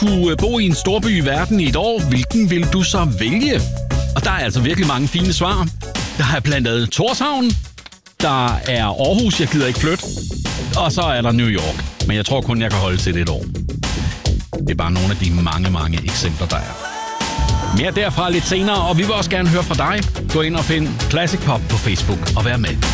skulle bo i en storby i verden i et år, hvilken vil du så vælge? Og der er altså virkelig mange fine svar. Der er blandt andet Tórshavn, der er Aarhus, jeg gider ikke flytte, og så er der New York. Men jeg tror kun, jeg kan holde til det et år. Det er bare nogle af de mange eksempler, der er. Mere derfra lidt senere, og vi vil også gerne høre fra dig. Gå ind og find Classic Pop på Facebook og vær med.